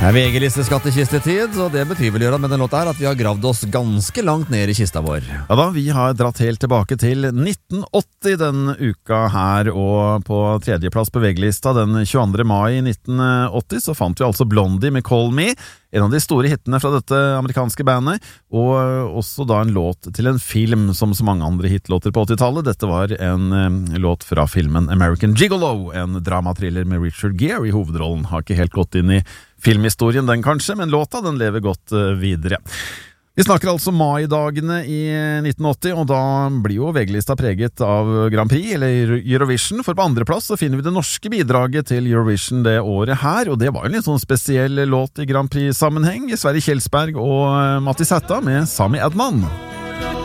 VG-liste skattekistetid, og det betyr vel med den låta her at vi har gravd oss ganske langt ned i kista vår. Ja da, vi har dratt helt tilbake til 1980 den uka her, og på tredjeplass på VG-lista den 22. mai 1980 så fant vi altså Blondie med Call Me, en av de store hittene fra dette amerikanske bandet, og også da en låt til en film som så mange andre hitlåter på 80-tallet. Dette var en låt fra filmen American Gigolo, en dramatriller med Richard Gere i hovedrollen. Har ikke helt gått inn i filmhistorien den kanskje, men låta den lever godt videre. Vi snakker altså mai-dagene i 1980, og da blir jo VG-lista preget av Grand Prix, eller Eurovision, for på andreplass så finner vi det norske bidraget til Eurovision det året her, og det var en litt sånn spesiell låt i Grand Prix-sammenheng. Sverre Kjelsberg og Matti Sætta med Sami Adnan.